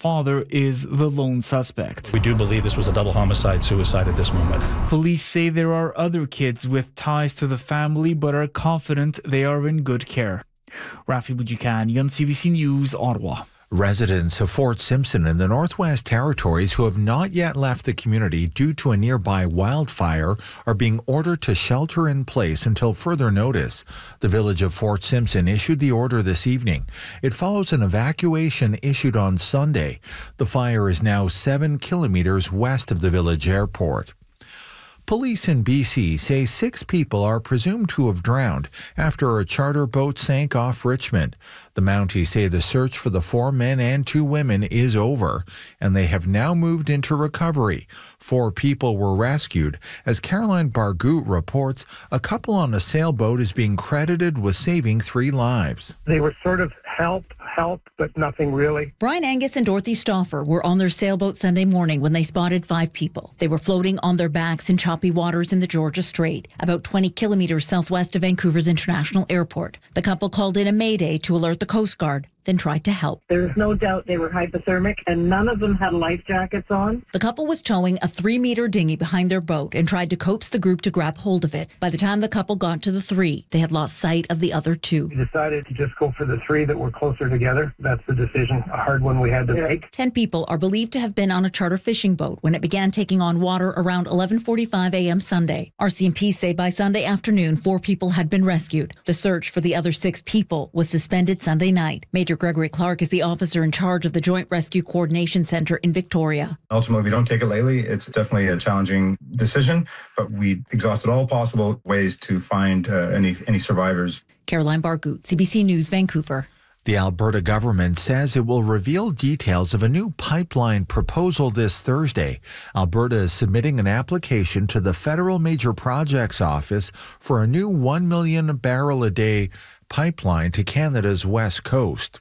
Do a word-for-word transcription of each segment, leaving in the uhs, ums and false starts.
father is the lone suspect. We do believe this was a double homicide-suicide at this moment. Police say there are other kids with ties to the family but are confident they are in good care. Rafi Boudjikanian, C B C News, Ottawa. Residents of Fort Simpson in the Northwest Territories who have not yet left the community due to a nearby wildfire are being ordered to shelter in place until further notice. The village of Fort Simpson issued the order this evening. It follows an evacuation issued on Sunday. The fire is now seven kilometers west of the village airport. Police in B C say six people are presumed to have drowned after a charter boat sank off Richmond. The Mounties say the search for the four men and two women is over, and they have now moved into recovery. Four people were rescued. As Caroline Bargout reports, a couple on a sailboat is being credited with saving three lives. They were sort of help, help, but nothing really. Brian Angus and Dorothy Stauffer were on their sailboat Sunday morning when they spotted five people. They were floating on their backs in choppy waters in the Georgia Strait, about twenty kilometers southwest of Vancouver's International Airport. The couple called in a mayday to alert the Coast Guard, then tried to help. There's no doubt they were hypothermic, and none of them had life jackets on. The couple was towing a three-meter dinghy behind their boat and tried to coax the group to grab hold of it. By the time the couple got to the three, they had lost sight of the other two. We decided to just go for the three that were closer together. That's the decision, a hard one we had to make. Ten people are believed to have been on a charter fishing boat when it began taking on water around eleven forty-five a.m. Sunday. R C M P say by Sunday afternoon, four people had been rescued. The search for the other six people was suspended Sunday night. Major Gregory Clark is the officer in charge of the Joint Rescue Coordination Centre in Victoria. Ultimately, we don't take it lightly. It's definitely a challenging decision, but we exhausted all possible ways to find uh, any any survivors. Caroline Bargout, C B C News, Vancouver. The Alberta government says it will reveal details of a new pipeline proposal this Thursday. Alberta is submitting an application to the Federal Major Projects Office for a new one million barrel a day pipeline to Canada's west coast.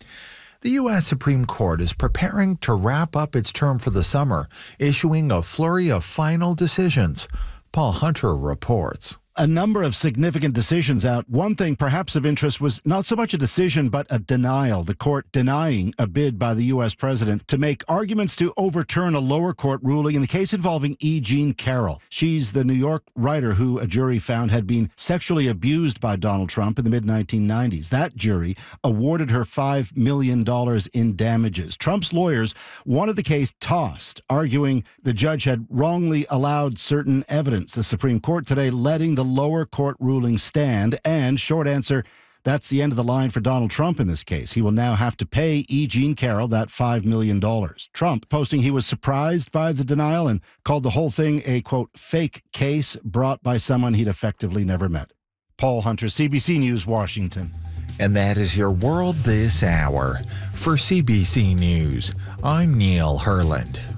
The U S Supreme Court is preparing to wrap up its term for the summer, issuing a flurry of final decisions. Paul Hunter reports. A number of significant decisions out. One thing perhaps of interest was not so much a decision, but a denial. The court denying a bid by the U S president to make arguments to overturn a lower court ruling in the case involving E. Jean Carroll. She's the New York writer who a jury found had been sexually abused by Donald Trump in the mid nineteen nineties. That jury awarded her five million dollars in damages. Trump's lawyers wanted the case tossed, arguing the judge had wrongly allowed certain evidence. The Supreme Court today letting the lower court ruling stand, and short answer, that's the end of the line for Donald Trump in this case. He will now have to pay E. Jean Carroll that five million dollars. Trump posting he was surprised by the denial and called the whole thing a, quote, fake case brought by someone he'd effectively never met. Paul Hunter, C B C News, Washington. And that is your world this hour. For C B C News, I'm Neil Herland.